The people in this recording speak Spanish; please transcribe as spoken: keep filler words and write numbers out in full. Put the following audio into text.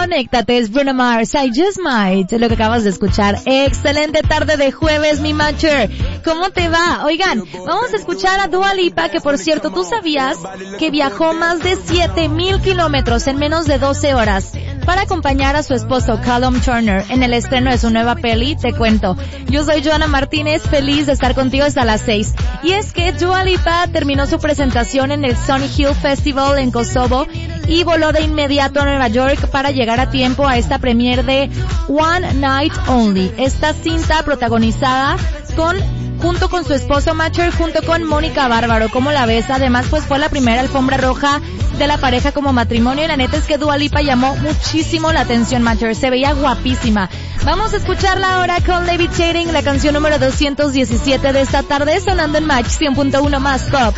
Conéctate, es Bruno Mars, I Just Might, lo que acabas de escuchar. Excelente tarde de jueves, mi matcher. ¿Cómo te va? Oigan, vamos a escuchar a Dua Lipa, que por cierto, ¿tú sabías que viajó más de siete mil kilómetros en menos de doce horas para acompañar a su esposo Callum Turner en el estreno de su nueva peli? Te cuento. Yo soy Joana Martínez, feliz de estar contigo hasta las seis. Y es que Dua Lipa terminó su presentación en el Sunny Hill Festival en Kosovo y voló de inmediato a Nueva York para llegar a tiempo a esta premiere de One Night Only, esta cinta protagonizada con junto con su esposo Matcher, junto con Mónica Bárbaro. ¿Cómo la ves? Además, pues fue la primera alfombra roja de la pareja como matrimonio y la neta es que Dua Lipa llamó muchísimo la atención, Matcher. Se veía guapísima. Vamos a escucharla ahora con Levitating, la canción número doscientos diecisiete de esta tarde, sonando en Match cien punto uno más Pop.